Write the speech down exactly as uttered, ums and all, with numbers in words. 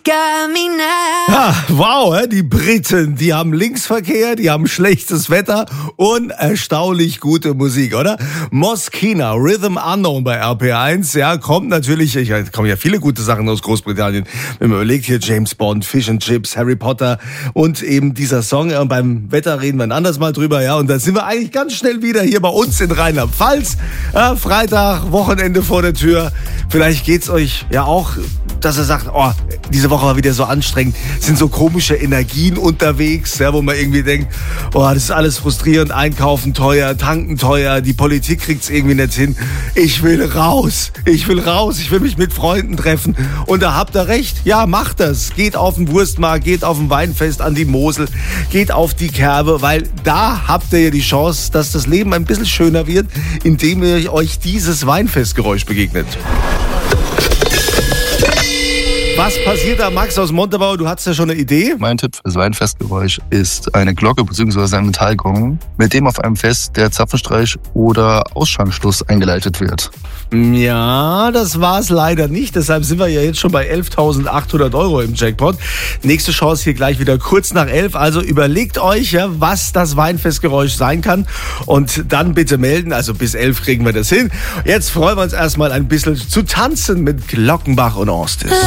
got me now. Ja, wow, die Briten, die haben Linksverkehr, die haben schlechtes Wetter und erstaunlich gute Musik, oder? Moschino, Rhythm Unknown bei R P eins, ja, kommt natürlich, ich, kommen ja viele gute Sachen aus Großbritannien, wenn man überlegt, hier James Bond, Fish and Chips, Harry Potter und eben dieser Song, und beim Wetter reden wir ein anderes Mal drüber, ja, und da sind wir eigentlich ganz schnell wieder hier bei uns in Rheinland-Pfalz, ja, Freitag, Wochenende vor der Tür, vielleicht geht's euch ja auch, dass er sagt, oh, diese Woche war wieder so anstrengend, sind so komische Energien unterwegs, ja, wo man irgendwie denkt, oh, das ist alles frustrierend, einkaufen teuer, tanken teuer, die Politik kriegt's irgendwie nicht hin. Ich will raus, ich will raus, ich will mich mit Freunden treffen. Und da habt ihr recht, ja, macht das. Geht auf den Wurstmarkt, geht auf ein Weinfest an die Mosel, geht auf die Kerbe, weil da habt ihr ja die Chance, dass das Leben ein bisschen schöner wird, indem ihr euch dieses Weinfestgeräusch begegnet. Was passiert da, Max aus Montabaur? Du hattest ja schon eine Idee? Mein Tipp für das Weinfestgeräusch ist eine Glocke bzw. ein Metallgong, mit dem auf einem Fest der Zapfenstreich oder Ausschankschluss eingeleitet wird. Ja, das war es leider nicht. Deshalb sind wir ja jetzt schon bei elftausendachthundert Euro im Jackpot. Nächste Chance hier gleich wieder kurz nach elf. Also überlegt euch, ja, was das Weinfestgeräusch sein kann. Und dann bitte melden. Also bis elf kriegen wir das hin. Jetzt freuen wir uns erstmal ein bisschen zu tanzen mit Glockenbach und Austin.